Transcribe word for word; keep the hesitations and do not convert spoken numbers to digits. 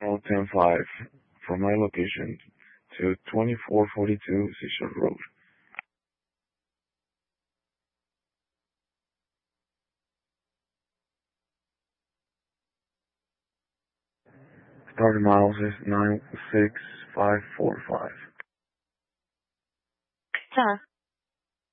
Route ten five from my location to twenty-four forty-two Seashore Road. Starting miles is nine six five four five. Huh.